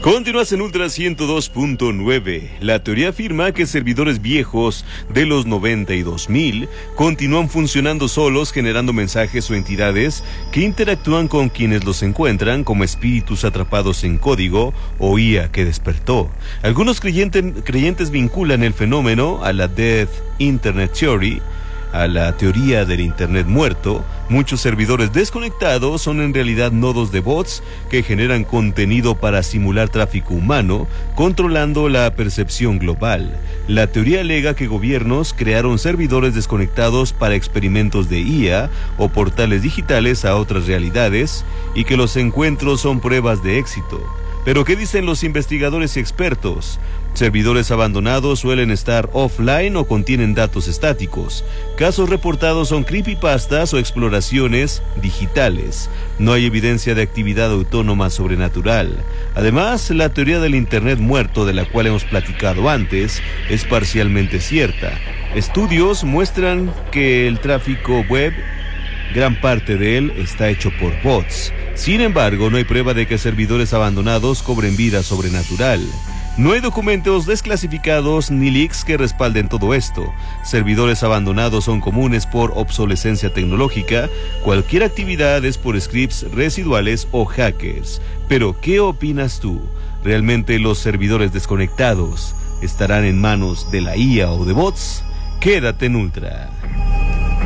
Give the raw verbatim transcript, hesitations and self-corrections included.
Continúas en Ultra ciento dos punto nueve. La teoría afirma que servidores viejos de los noventa y dos mil continúan funcionando solos, generando mensajes o entidades que interactúan con quienes los encuentran, como espíritus atrapados en código o I A que despertó. Algunos creyente, creyentes vinculan el fenómeno a la Dead Internet Theory, a la teoría del Internet muerto. Muchos servidores desconectados son en realidad nodos de bots que generan contenido para simular tráfico humano, controlando la percepción global. La teoría alega que gobiernos crearon servidores desconectados para experimentos de I A o portales digitales a otras realidades, y que los encuentros son pruebas de éxito. Pero ¿qué dicen los investigadores y expertos? Servidores abandonados suelen estar offline o contienen datos estáticos. Casos reportados son creepypastas o exploraciones digitales. No hay evidencia de actividad autónoma sobrenatural. Además, la teoría del Internet muerto, de la cual hemos platicado antes, es parcialmente cierta. Estudios muestran que el tráfico web, gran parte de él, está hecho por bots. Sin embargo, no hay prueba de que servidores abandonados cobren vida sobrenatural. No hay documentos desclasificados ni leaks que respalden todo esto. Servidores abandonados son comunes por obsolescencia tecnológica. Cualquier actividad es por scripts residuales o hackers. Pero, ¿qué opinas tú? ¿Realmente los servidores desconectados estarán en manos de la I A o de bots? Quédate en Ultra.